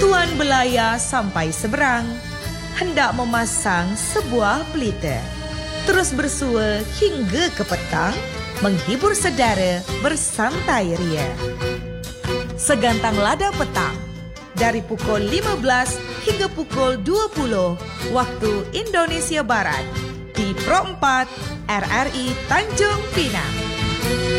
Tuan Belaya sampai seberang, hendak memasang sebuah pelita. Terus bersua hingga ke petang, menghibur saudara bersantai ria. Segantang lada petang, dari pukul 15 hingga pukul 20 waktu Indonesia Barat, di Pro 4 RRI Tanjung Pinang.